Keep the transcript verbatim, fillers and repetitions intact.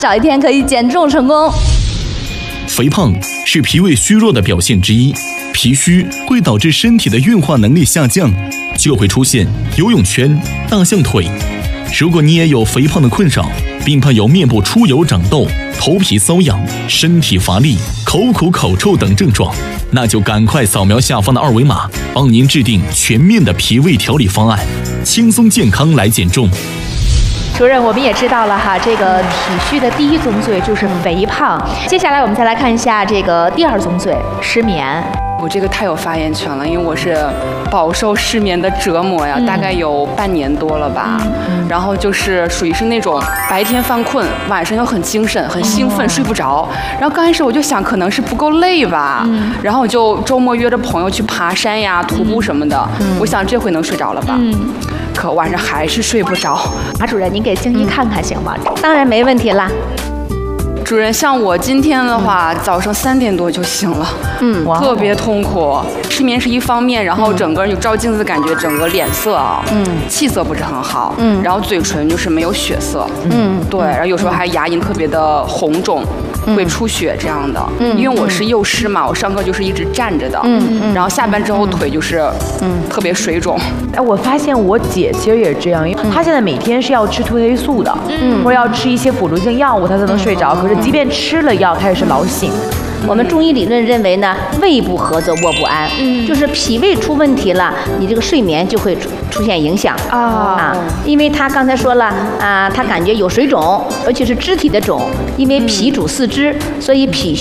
找一天可以减重成功。 肥胖是脾胃虚弱的表现之一，脾虚会导致身体的运化能力下降，就会出现游泳圈、大象腿。如果你也有肥胖的困扰，并伴有面部出油、长痘、头皮瘙痒、身体乏力、口苦口臭等症状，那就赶快扫描下方的二维码，帮您制定全面的脾胃调理方案，轻松健康来减重。 主任，我们也知道了哈，这个体虚的第一宗罪就是肥胖。接下来我们再来看一下这个第二宗罪，失眠。 我这个太有发言权了，因为我是饱受失眠的折磨呀，嗯、大概有半年多了吧。嗯、然后就是属于是那种白天犯困，晚上又很精神、很兴奋，哦、睡不着。然后刚开始我就想，可能是不够累吧。嗯、然后我就周末约着朋友去爬山呀、徒步什么的。嗯、我想这回能睡着了吧。嗯、可晚上还是睡不着。 马主任，您给静怡看看行吗？ 嗯、当然没问题啦。 主任，像我今天的话，嗯、早上三点多就醒了，嗯，特别痛苦。失眠是一方面，然后整个人就照镜子，感觉整个脸色啊，嗯，气色不是很好，嗯，然后嘴唇就是没有血色，嗯，对，然后有时候还牙龈特别的红肿。会出血这样的，嗯，因为我是幼师嘛，我上课就是一直站着的，嗯嗯，然后下班之后腿就是，嗯，特别水肿。 哎，我发现我姐其实也是这样，因为她现在每天是要吃褪黑素的，嗯，或者要吃一些辅助性药物，她才能睡着。可是即便吃了药，她也是老醒。 我们中医理论认为呢，胃不和则卧不安，嗯，就是脾胃出问题了，你这个睡眠就会出现影响啊啊，因为他刚才说了啊，他感觉有水肿，而且是肢体的肿，因为脾主四肢，所以脾